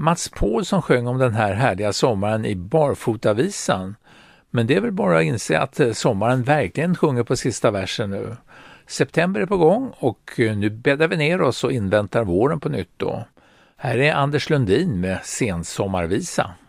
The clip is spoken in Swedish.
Mats Paul som sjöng om den här härliga sommaren i Barfotavisan. Men det är väl bara att inse att sommaren verkligen sjunger på sista versen nu. September är på gång och nu bäddar vi ner oss och inväntar våren på nytt då. Här är Anders Lundin med Sensommarvisa.